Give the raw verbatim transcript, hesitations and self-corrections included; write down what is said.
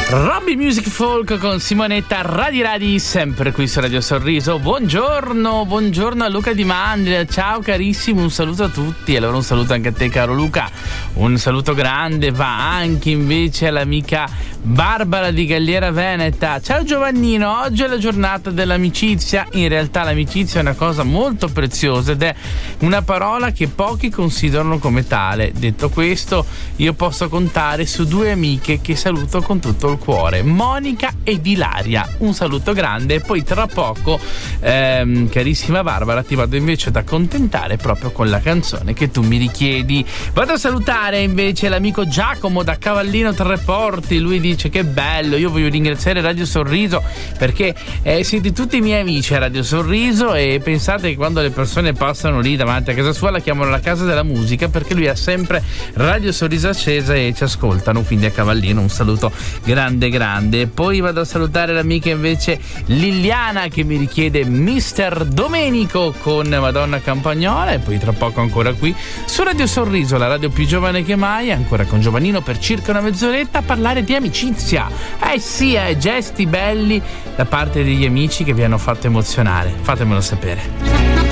Robby Music Folk con Simonetta Radi Radi, sempre qui su Radio Sorriso. Buongiorno, buongiorno a Luca Di Mandria. Ciao carissimo, un saluto a tutti. Allora un saluto anche a te caro Luca. Un saluto grande va anche invece all'amica Barbara di Galliera Veneta. Ciao Giovannino, oggi è la giornata dell'amicizia. In realtà l'amicizia è una cosa molto preziosa ed è una parola che pochi considerano come tale. Detto questo, io posso contare su due amiche che saluto con tutto il cuore, Monica ed Ilaria. Un saluto grande e poi tra poco ehm, carissima Barbara ti vado invece ad accontentare proprio con la canzone che tu mi richiedi. Vado a salutare invece l'amico Giacomo da Cavallino Treporti. Lui dice che bello, io voglio ringraziare Radio Sorriso perché eh, siete tutti i miei amici a Radio Sorriso e pensate che quando le persone passano lì davanti a casa sua la chiamano la casa della musica perché lui ha sempre Radio Sorriso accesa e ci ascoltano, quindi a Cavallino un saluto grande grande. Poi vado a salutare l'amica invece Liliana che mi richiede Mister Domenico con Madonna Campagnola e poi tra poco ancora qui su Radio Sorriso, la radio più giovane che mai, ancora con Giovannino per circa una mezz'oretta a parlare di amicizia. Eh sì, eh, gesti belli da parte degli amici che vi hanno fatto emozionare, fatemelo sapere.